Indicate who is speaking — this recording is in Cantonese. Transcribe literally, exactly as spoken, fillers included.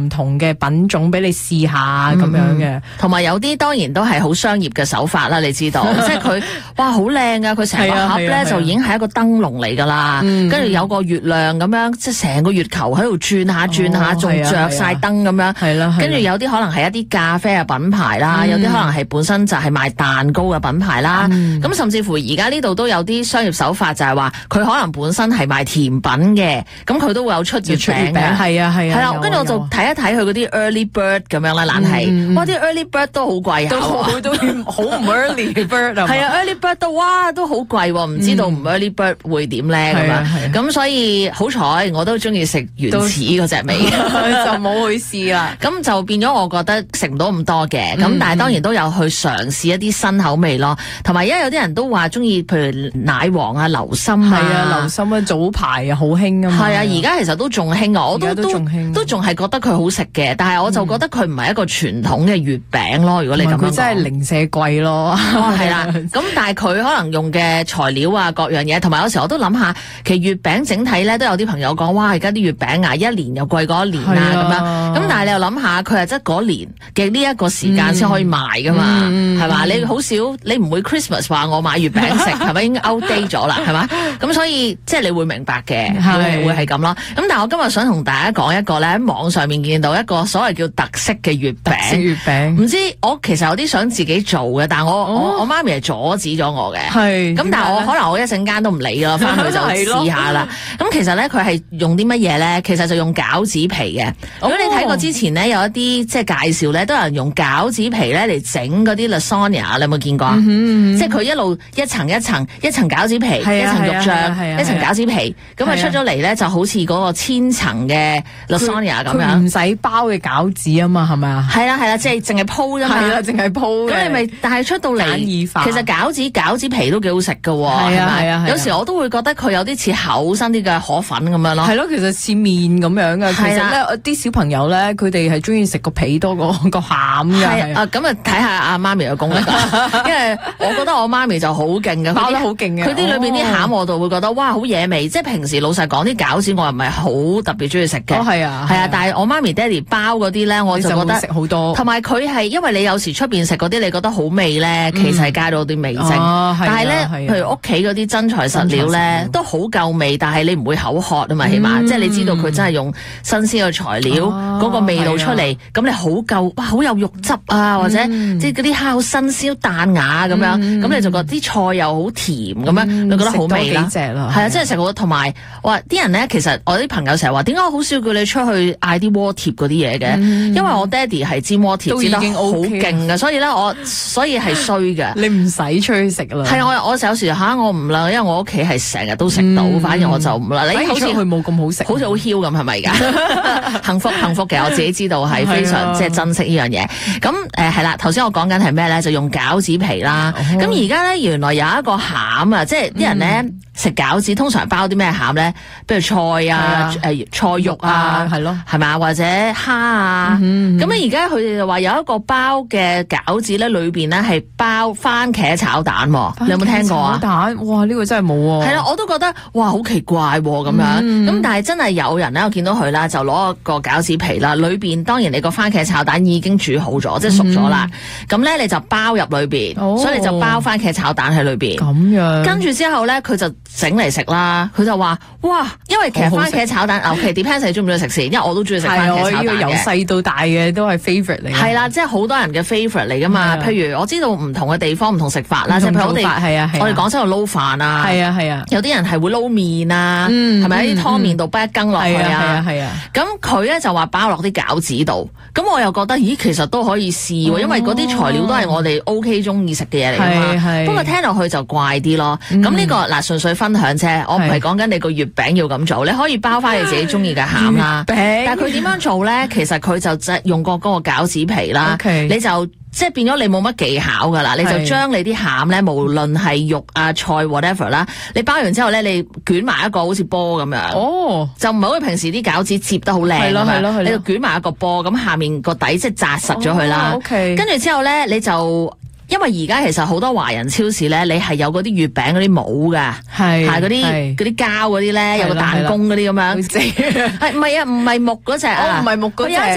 Speaker 1: 同嘅品種俾你試下咁、嗯、樣嘅。
Speaker 2: 同埋有啲當然都係好商業嘅手法啦，你知道，即係佢哇好靚噶，佢成個盒咧就已經係一個燈籠嚟噶啦，跟住、嗯、有個月亮咁樣，即係成個月球喺度轉下轉下，仲着晒燈咁樣，係啦，跟住有啲可能係一啲咖啡嘅品牌啦，嗯、有啲可能係本身就係賣蛋糕嘅品牌啦，咁、嗯、甚至乎而家呢度都有啲商業手法，就係話佢可能本身係賣甜品嘅，咁佢都會有出月餅嘅，係啊係啊，係啦，跟住我就睇一睇佢嗰啲 early bird 咁樣啦，懶係、嗯，哇啲 early bird 都好貴下，
Speaker 1: 都都好唔 early bird 啊，
Speaker 2: 係啊 early bird 都哇都好貴喎，唔知道唔 early bird 會點咧咁啊，咁所以好彩我都中意食原始嗰隻味，
Speaker 1: 就冇去試啦，
Speaker 2: 咁就變咗我覺得食唔到咁多嘅，咁、嗯、但係當然都有去嘗試一啲新口味咯，同埋而家有啲人都話中意，譬如奶黃啊、流心啊，
Speaker 1: 係啊，流心啊，早排啊好興啊嘛，
Speaker 2: 係啊，而家其實都仲興啊，我都都都仲係覺得佢好食嘅，但係我就覺得佢唔係一個傳統嘅月餅咯，如果你咁樣講，
Speaker 1: 佢真係零舍貴咯，
Speaker 2: 係啦，咁但係佢可能用嘅材料啊，各樣嘢，同埋有時候我都諗下，其實月餅整體咧都有啲朋友講，哇，而家啲月餅啊，一年又貴過一年啊咁樣，咁但係你又諗下，佢係即係嗰年嘅呢一個時間先可以賣噶嘛，係嘛？你好少，你唔會 Christmas 話我買月餅食，係咪已經 outdate 咗啦？係嘛？咁所以即係你會明白嘅，會會係咁咯。咁但係我今日想同大家講一個咧，喺網上面見到一個所謂叫特色嘅月餅，
Speaker 1: 月餅
Speaker 2: 唔知我其實有啲想自己做嘅，但係我、哦、我我媽咪係阻止咗我嘅，係咁，但係我可能我一陣間都唔理啦，翻去就試下啦。咁其實咧佢係用啲乜嘢咧？其實就用餃子皮嘅。如果你睇過之前咧有一啲即係介紹咧，都有人用餃子皮咧嚟整嗰啲 lasagna， 你有冇見過啊？嗯嗯、即係佢一路一層一層，一層餃子皮，一層肉醬，一層餃子皮，咁啊出咗嚟咧就好似嗰個千層嘅 lasagna 咁樣，唔
Speaker 1: 使包嘅餃子啊嘛，係咪啊？
Speaker 2: 係啦係啦，即係淨係鋪啫嘛，
Speaker 1: 係啦，淨係鋪。
Speaker 2: 咁你咪但係出到嚟，其實餃子餃子皮都幾好食噶，係啊係啊，有時我都會覺得佢有啲似厚身啲嘅河粉咁樣咯。係咯，
Speaker 1: 其實似麵咁樣嘅。其實咧，啲小朋友咧，佢哋係中意食個皮多過個餡嘅。係
Speaker 2: 啊，咁啊睇下阿媽咪嘅功力，因為我覺得我媽咪就好勁嘅，
Speaker 1: 包得好勁嘅。
Speaker 2: 佢啲裏邊啲餡我就會覺得哇好惹味，即係平時老實講啲餃子我又唔係好特別中意食嘅。哦係啊，係啊，但係我媽咪爹哋包嗰啲咧，我就覺得
Speaker 1: 食好多。同埋
Speaker 2: 佢係因為你有時出邊食嗰啲，你覺得好味咧，其實係加咗啲味精。但係咧，譬如屋企嗰啲真材實料咧，都好夠味，但係你唔會口渴啊嘛，起碼即係你知道佢真係用新鮮嘅材料，嗰個味道出嚟，咁你好夠哇，好有肉汁啊，或者即係嗰啲蝦好新鮮彈牙咁樣，咁你就覺得啲菜又好甜咁樣，你覺得好味啦。係啊，真係食好。同埋哇，啲人咧，其實我啲朋友成日話，點解我好少叫你出去嗌啲鍋貼嗰啲嘢嘅？因為我爹哋係煎鍋貼煎得好勁嘅，所以咧我所以係衰嘅。
Speaker 1: 你唔使出去食啦。
Speaker 2: 係我我有時吓我唔啦，因為我屋企係成日都食到，反而我就唔啦。你好似
Speaker 1: 佢冇咁好食，
Speaker 2: 好似好囂咁，係咪㗎？幸福幸福嘅，我自己知道係非常即係珍惜呢樣嘢。咁誒係啦，頭先我講緊係咩咧？就用餃子皮啦。咁而家咧原來有一個餡啊，即係啲人咧食餃子通常包啲咩餡咧？譬如菜啊、誒菜肉啊，係咯，係咪？或者蝦啊。咁咧而家佢哋就話有一個包嘅餃子咧，裏邊咧係包番茄炒蛋。你有冇聽過啊？
Speaker 1: 炒蛋，哇！呢個真係冇喎。
Speaker 2: 係啦，我都覺得哇好奇怪咁樣。咁但係真係有人咧，我見到佢啦，就攞個餃子皮啦，裏邊當然你個番茄炒蛋已經煮好咗，即係熟咗啦。咁咧你就包入裏邊，所以你就包番茄炒蛋喺裏邊。咁樣。跟住之後咧，佢就整嚟食啦。佢就話：哇，因為其實番茄炒蛋，尤其 depends 你中唔中意食先，因為我都中意食番茄炒蛋嘅。由細到大嘅都係 favourite 嚟。係啦，即係好多人嘅 favourite 嚟噶嘛。譬如我知道唔同嘅地方唔同食法啦，即係譬如我哋我哋廣州度撈飯啊，係啊係啊，有啲人係會撈麵啊，係咪喺啲湯麵度擺一羹落去啊？係啊係啊。咁佢咧就話包落啲餃子度，咁我又覺得咦，其實都可以試喎，因為嗰啲材料都係我哋 O K 中意食嘅嘢嚟㗎嘛。不過聽落去就怪啲咯。咁呢個嗱純粹分享啫，我唔係講緊你個月餅要咁做，你可以包翻你自己中意嘅餡啦。但係佢點樣做咧？其實佢就即係用過嗰個餃子皮啦，你就即係變咗你冇乜技巧噶啦，你就將你啲餡咧，無論係肉啊、菜 whatever 啦，你包完之後咧，你捲埋一個好似波咁樣，哦，就唔係好似平時啲餃子接得好靚咁樣，你就捲埋一個波，咁下面個底即係紮實咗佢啦。跟住之後咧，你就。因為而家其實好多華人超市咧，你係有嗰啲月餅嗰啲帽㗎，係嗰啲嗰啲膠嗰啲咧，有個彈弓嗰啲咁樣，係唔係啊？唔係木嗰隻啊，唔係木嗰隻，有一隻